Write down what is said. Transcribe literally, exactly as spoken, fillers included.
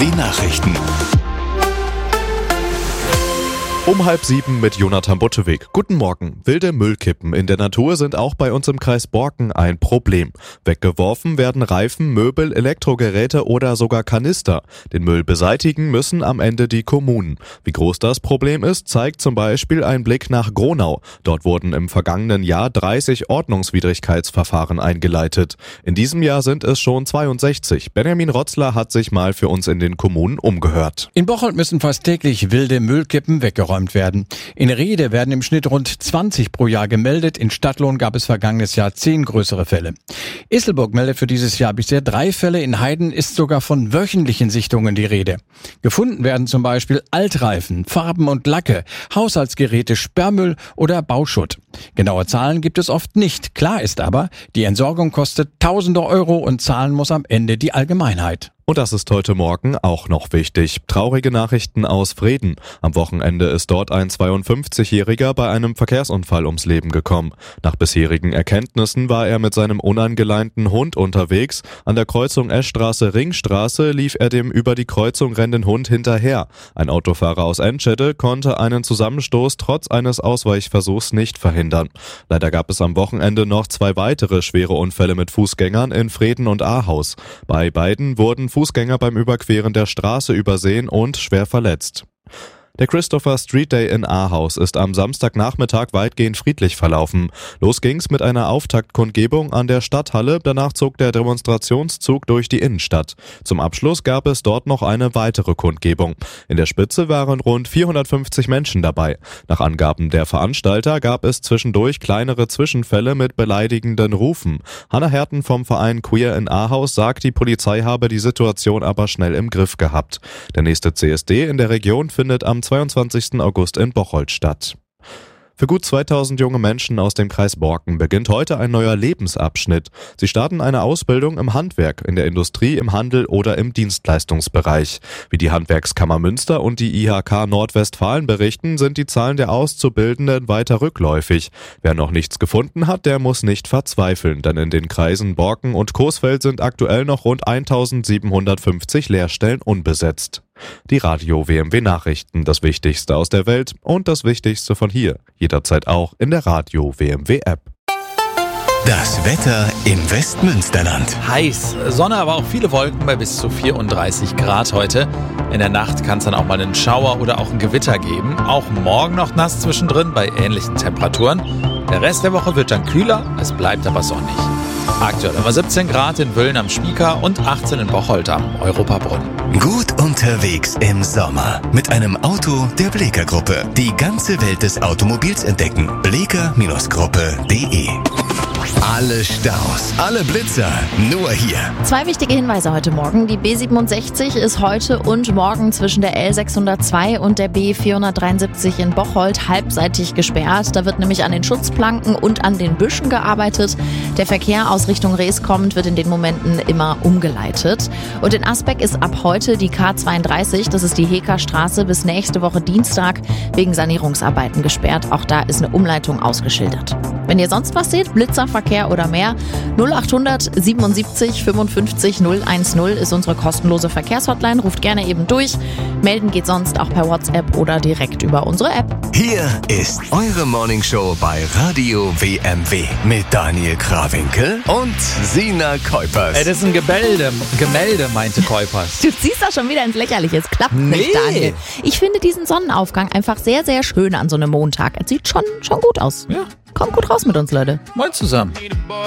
W Nachrichten. Um halb sieben mit Jonathan Butteweg. Guten Morgen. Wilde Müllkippen in der Natur sind auch bei uns im Kreis Borken ein Problem. Weggeworfen werden Reifen, Möbel, Elektrogeräte oder sogar Kanister. Den Müll beseitigen müssen am Ende die Kommunen. Wie groß das Problem ist, zeigt zum Beispiel ein Blick nach Gronau. Dort wurden im vergangenen Jahr dreißig Ordnungswidrigkeitsverfahren eingeleitet. In diesem Jahr sind es schon zweiundsechzig. Benjamin Rotzler hat sich mal für uns in den Kommunen umgehört. In Bocholt müssen fast täglich wilde Müllkippen weggeräumt werden. In Rhede werden im Schnitt rund zwanzig pro Jahr gemeldet. In Stadtlohn gab es vergangenes Jahr zehn größere Fälle. Isselburg meldet für dieses Jahr bisher drei Fälle. In Heiden ist sogar von wöchentlichen Sichtungen die Rede. Gefunden werden zum Beispiel Altreifen, Farben und Lacke, Haushaltsgeräte, Sperrmüll oder Bauschutt. Genaue Zahlen gibt es oft nicht. Klar ist aber, die Entsorgung kostet tausende Euro und zahlen muss am Ende die Allgemeinheit. Und das ist heute Morgen auch noch wichtig. Traurige Nachrichten aus Vreden. Am Wochenende ist dort ein zweiundfünfzigjähriger bei einem Verkehrsunfall ums Leben gekommen. Nach bisherigen Erkenntnissen war er mit seinem unangeleinten Hund unterwegs. An der Kreuzung Eschstraße-Ringstraße lief er dem über die Kreuzung rennenden Hund hinterher. Ein Autofahrer aus Enschede konnte einen Zusammenstoß trotz eines Ausweichversuchs nicht verhindern. Leider gab es am Wochenende noch zwei weitere schwere Unfälle mit Fußgängern in Vreden und Ahaus. Bei beiden wurden Fußgänger beim Überqueren der Straße übersehen und schwer verletzt. Der Christopher Street Day in Ahaus ist am Samstagnachmittag weitgehend friedlich verlaufen. Los ging's mit einer Auftaktkundgebung an der Stadthalle, danach zog der Demonstrationszug durch die Innenstadt. Zum Abschluss gab es dort noch eine weitere Kundgebung. In der Spitze waren rund vierhundertfünfzig Menschen dabei. Nach Angaben der Veranstalter gab es zwischendurch kleinere Zwischenfälle mit beleidigenden Rufen. Hanna Herten vom Verein Queer in Ahaus sagt, die Polizei habe die Situation aber schnell im Griff gehabt. Der nächste C S D in der Region findet am zweiundzwanzigsten August in Bocholt statt. Für gut zweitausend junge Menschen aus dem Kreis Borken beginnt heute ein neuer Lebensabschnitt. Sie starten eine Ausbildung im Handwerk, in der Industrie, im Handel oder im Dienstleistungsbereich. Wie die Handwerkskammer Münster und die I H K Nordwestfalen berichten, sind die Zahlen der Auszubildenden weiter rückläufig. Wer noch nichts gefunden hat, der muss nicht verzweifeln, denn in den Kreisen Borken und Coesfeld sind aktuell noch rund eintausendsiebenhundertfünfzig Lehrstellen unbesetzt. Die Radio W M W Nachrichten, das Wichtigste aus der Welt und das Wichtigste von hier. Jederzeit auch in der Radio W M W App. Das Wetter im Westmünsterland. Heiß, Sonne, aber auch viele Wolken bei bis zu vierunddreißig Grad heute. In der Nacht kann es dann auch mal einen Schauer oder auch ein Gewitter geben. Auch morgen noch nass zwischendrin bei ähnlichen Temperaturen. Der Rest der Woche wird dann kühler, es bleibt aber sonnig. Aktuell haben wir siebzehn Grad in Wölln am Spieker und achtzehn in Bocholt am Europabrunnen. Gut unterwegs im Sommer mit einem Auto der Bleeker Gruppe. Die ganze Welt des Automobils entdecken. bleeker Gruppe punkt de. Alle Staus, alle Blitzer, nur hier. Zwei wichtige Hinweise heute Morgen. Die B siebenundsechzig ist heute und morgen zwischen der L sechshundertzwei und der B vierhundertdreiundsiebzig in Bocholt halbseitig gesperrt. Da wird nämlich an den Schutzplanken und an den Büschen gearbeitet. Der Verkehr aus Richtung Rees kommend wird in den Momenten immer umgeleitet. Und in Asbeck ist ab heute die K zweiunddreißig, das ist die Hekerstraße, bis nächste Woche Dienstag wegen Sanierungsarbeiten gesperrt. Auch da ist eine Umleitung ausgeschildert. Wenn ihr sonst was seht, Blitzer, Verkehr oder mehr, null achthundert siebenundsiebzig fünfundfünfzig null eins null ist unsere kostenlose Verkehrshotline. Ruft gerne eben durch. Melden geht sonst auch per WhatsApp oder direkt über unsere App. Hier ist eure Morningshow bei Radio W M W mit Daniel Krawinkel und Sina Kuipers. Ey, das ist ein Gemälde, Gemälde, meinte Kuipers. Du ziehst das schon wieder ins Lächerliche. Es klappt Nee. nicht, Daniel. Ich finde diesen Sonnenaufgang einfach sehr, sehr schön an so einem Montag. Es sieht schon, schon gut aus. Ja, Kommt gut raus mit uns, Leute. moin zusammen.